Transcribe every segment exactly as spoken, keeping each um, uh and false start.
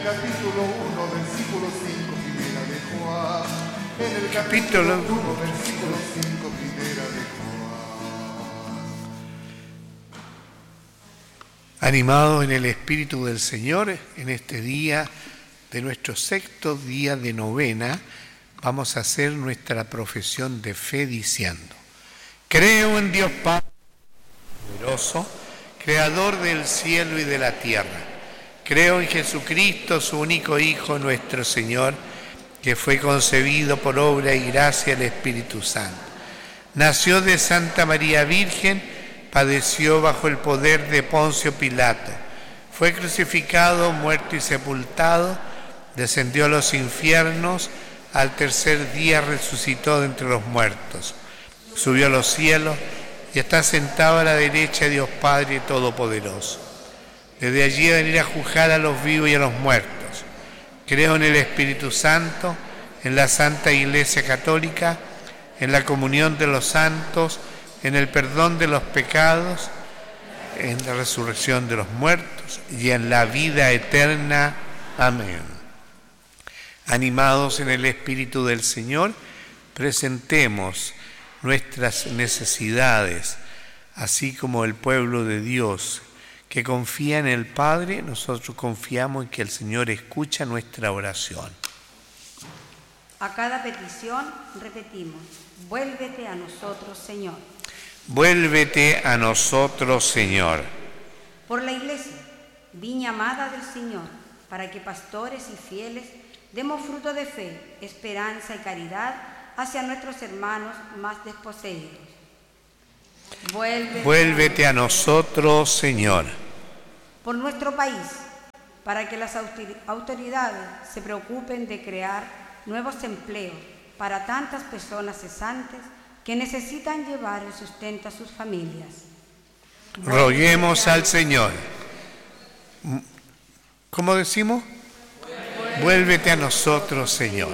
Capítulo uno, versículo cinco, primera de Juan. En el capítulo uno, versículo cinco, primera de Juan. Animados en el Espíritu del Señor, en este día de nuestro sexto día de novena, vamos a hacer nuestra profesión de fe diciendo: creo en Dios Padre poderoso, creador del cielo y de la tierra. Creo en Jesucristo, su único Hijo, nuestro Señor, que fue concebido por obra y gracia del Espíritu Santo. Nació de Santa María Virgen, padeció bajo el poder de Poncio Pilato, fue crucificado, muerto y sepultado, descendió a los infiernos, al tercer día resucitó de entre los muertos, subió a los cielos y está sentado a la derecha de Dios Padre Todopoderoso. Desde allí a venir a juzgar a los vivos y a los muertos. Creo en el Espíritu Santo, en la Santa Iglesia Católica, en la comunión de los santos, en el perdón de los pecados, en la resurrección de los muertos y en la vida eterna. Amén. Animados en el Espíritu del Señor, presentemos nuestras necesidades, así como el pueblo de Dios que confía en el Padre. Nosotros confiamos en que el Señor escucha nuestra oración. A cada petición repetimos: vuélvete a nosotros, Señor. Vuélvete a nosotros, Señor. Por la Iglesia, viña amada del Señor, para que pastores y fieles demos fruto de fe, esperanza y caridad hacia nuestros hermanos más desposeídos. Vuélvete, Vuélvete a nosotros, Señor. Por nuestro país, para que las autoridades se preocupen de crear nuevos empleos para tantas personas cesantes que necesitan llevar el sustento a sus familias. Roguemos al Señor. ¿Cómo decimos? Vuélvete a nosotros, Señor.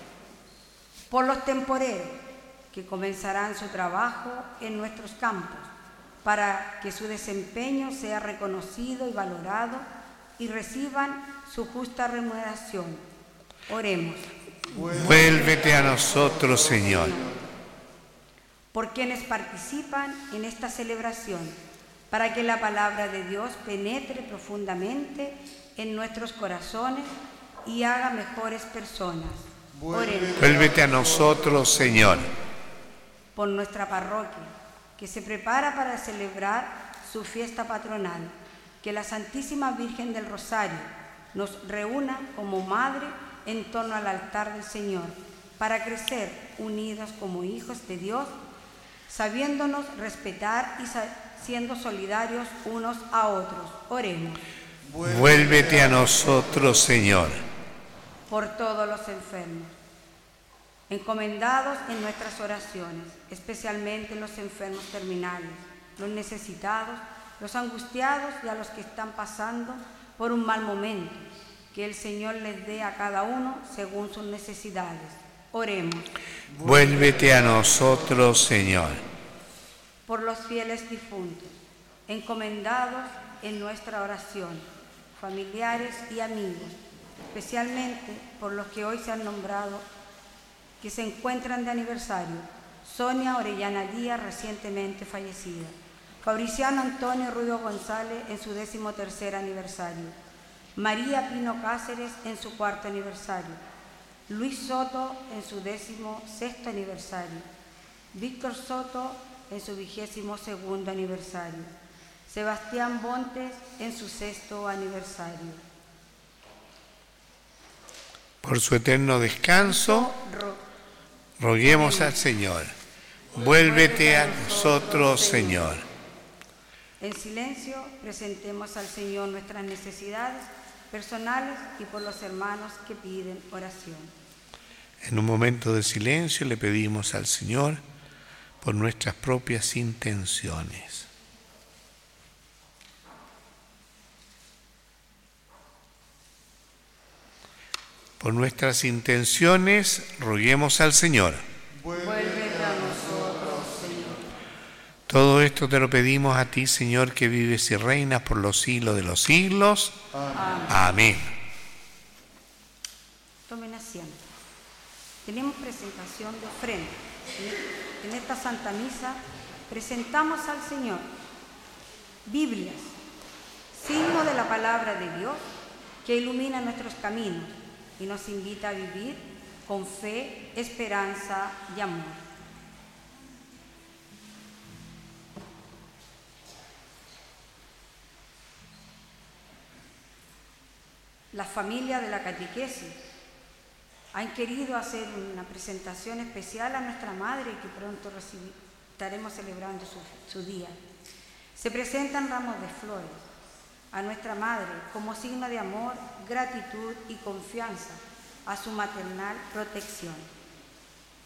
Por los temporeros que comenzarán su trabajo en nuestros campos, para que su desempeño sea reconocido y valorado y reciban su justa remuneración. Oremos. Vuélvete a nosotros, Señor. Por quienes participan en esta celebración, para que la palabra de Dios penetre profundamente en nuestros corazones y haga mejores personas. Oremos. Vuélvete a nosotros, Señor. Por nuestra parroquia, que se prepara para celebrar su fiesta patronal, que la Santísima Virgen del Rosario nos reúna como madre en torno al altar del Señor, para crecer unidos como hijos de Dios, sabiéndonos respetar y siendo solidarios unos a otros. Oremos. Vuélvete a nosotros, Señor. Por todos los enfermos, encomendados en nuestras oraciones, especialmente en los enfermos terminales, los necesitados, los angustiados y a los que están pasando por un mal momento, que el Señor les dé a cada uno según sus necesidades. Oremos. Vuélvete a nosotros, Señor. Por los fieles difuntos, encomendados en nuestra oración, familiares y amigos, especialmente por los que hoy se han nombrado, que se encuentran de aniversario: Sonia Orellana Díaz, recientemente fallecida; Fabriciano Antonio Rubio González, en su décimo tercer aniversario; María Pino Cáceres, en su cuarto aniversario; Luis Soto, en su décimo sexto aniversario; Víctor Soto, en su vigésimo segundo aniversario; Sebastián Bontes, en su sexto aniversario. Por su eterno descanso, roguemos al Señor. Vuélvete a nosotros, Señor. En silencio, presentemos al Señor nuestras necesidades personales y por los hermanos que piden oración. En un momento de silencio le pedimos al Señor por nuestras propias intenciones. Por nuestras intenciones, roguemos al Señor. Vuélvete a nosotros, Señor. Todo esto te lo pedimos a ti, Señor, que vives y reinas por los siglos de los siglos. Amén. Amén. Tomen asiento. Tenemos presentación de ofrenda. En esta Santa Misa presentamos al Señor Biblias, signo de la palabra de Dios que ilumina nuestros caminos y nos invita a vivir con fe, esperanza y amor. Las familias de la catequesis han querido hacer una presentación especial a nuestra Madre, que pronto recibir, estaremos celebrando su, su día. Se presentan ramos de flores a nuestra Madre como signo de amor, gratitud y confianza a su maternal protección.